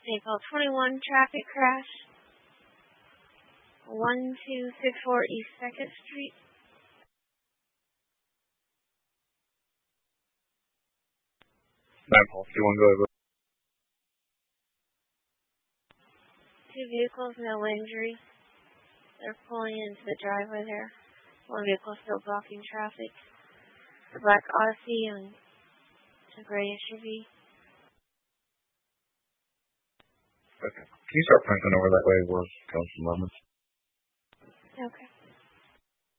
St. Paul 21 traffic crash. 1264 East 2nd Street. St. Paul 21, go ahead. Two vehicles, no injuries. They're pulling into the driveway there. One vehicle still blocking traffic. The black Odyssey and the gray SUV. Okay. Can you start punching over that way? We're going some moments. Okay.